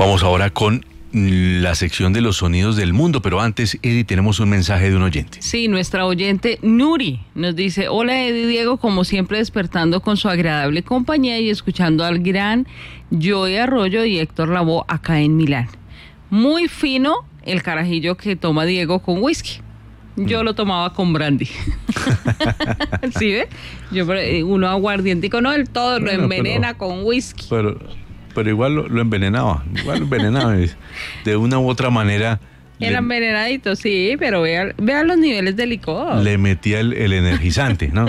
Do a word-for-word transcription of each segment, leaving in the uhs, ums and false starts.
Vamos ahora con la sección de los sonidos del mundo, pero antes, Eddie, tenemos un mensaje de un oyente. Sí, nuestra oyente Nuri nos dice: hola Eddie, Diego, como siempre despertando con su agradable compañía y escuchando al gran Joey Arroyo y Héctor Lavoe acá en Milán. Muy fino el carajillo que toma Diego con whisky. Yo mm. lo tomaba con brandy. ¿Sí ve? Yo, uno aguardientico, no del todo, bueno, lo envenena pero, con whisky. Pero, pero igual lo, lo envenenaba, igual lo envenenaba. De una u otra manera. Era envenenadito, sí, pero vea, vea los niveles de licor. Le metía el, el energizante, ¿no?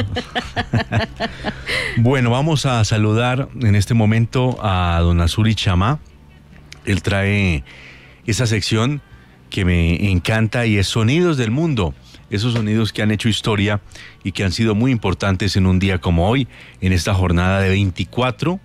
Bueno, vamos a saludar en este momento a don Azuri Chamá. Él trae esa sección que me encanta y es Sonidos del Mundo. Esos sonidos que han hecho historia y que han sido muy importantes en un día como hoy, en esta jornada de veinticuatro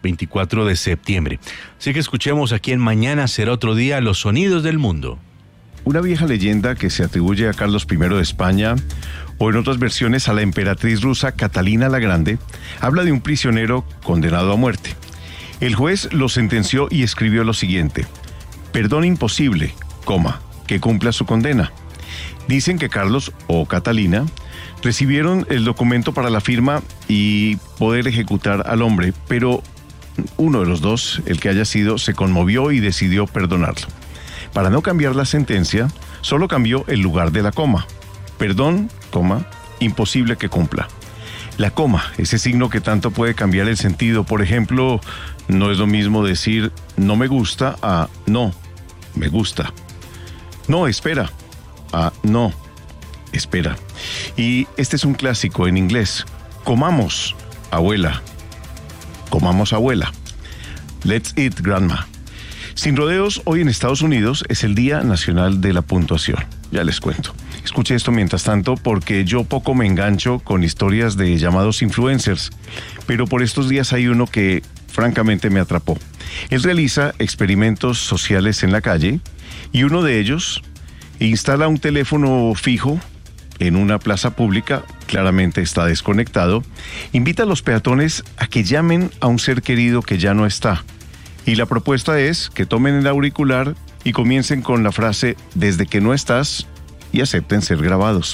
de septiembre. Así que escuchemos aquí en Mañana Será Otro Día los Sonidos del Mundo. Una vieja leyenda que se atribuye a Carlos primero de España, o en otras versiones a la emperatriz rusa Catalina la Grande, habla de un prisionero condenado a muerte. El juez lo sentenció y escribió lo siguiente: perdón imposible, coma, que cumpla su condena. Dicen que Carlos o Catalina recibieron el documento para la firma y poder ejecutar al hombre, pero uno de los dos, el que haya sido, se conmovió y decidió perdonarlo. Para no cambiar la sentencia, solo cambió el lugar de la coma. Perdón, coma, imposible que cumpla. La coma, ese signo que tanto puede cambiar el sentido. Por ejemplo, no es lo mismo decir no me gusta a no, me gusta. No, espera, a no, espera. Y este es un clásico en inglés. Comamos, abuela. Comamos, abuela. Let's eat, grandma. Sin rodeos, hoy en Estados Unidos es el Día Nacional de la Puntuación. Ya les cuento. Escuche esto mientras tanto, porque yo poco me engancho con historias de llamados influencers, pero por estos días hay uno que francamente me atrapó. Él realiza experimentos sociales en la calle y uno de ellos instala un teléfono fijo en una plaza pública, claramente está desconectado, invita a los peatones a que llamen a un ser querido que ya no está. Y la propuesta es que tomen el auricular y comiencen con la frase "desde que no estás" y acepten ser grabados.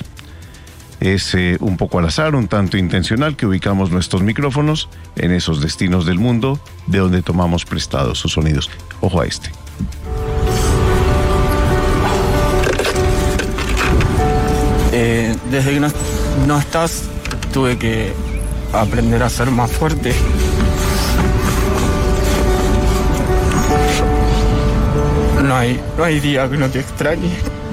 Es eh, un poco al azar, un tanto intencional, que ubicamos nuestros micrófonos en esos destinos del mundo de donde tomamos prestados sus sonidos. Ojo a este. Eh, desde que no, no estás, tuve que aprender a ser más fuerte. No hay, no hay día que no te extrañe.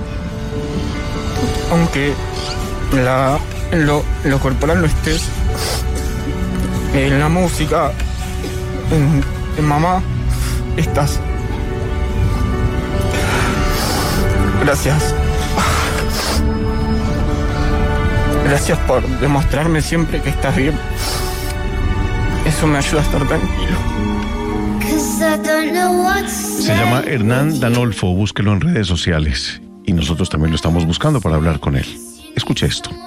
Aunque la, en, lo, en lo corporal no estés, en la música, en, en mamá, estás. Gracias. Gracias por demostrarme siempre que estás bien. Eso me ayuda a estar tranquilo. Se llama Hernán Danolfo, búsquelo en redes sociales. Y nosotros también lo estamos buscando para hablar con él. Escuche esto.